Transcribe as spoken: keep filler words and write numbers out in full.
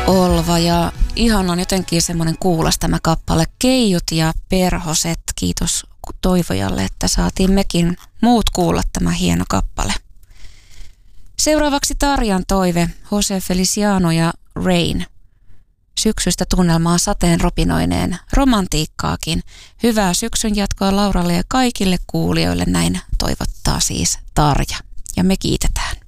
Olva ja ihan on jotenkin semmoinen kuulas tämä kappale. Keijut ja perhoset, kiitos toivojalle, että saatiin mekin muut kuulla tämä hieno kappale. Seuraavaksi Tarjan toive, Jose Feliciano ja Rain. Syksystä tunnelmaa sateen ropinoineen, romantiikkaakin. Hyvää syksyn jatkoa Lauralle ja kaikille kuulijoille, näin toivottaa siis Tarja. Ja me kiitetään.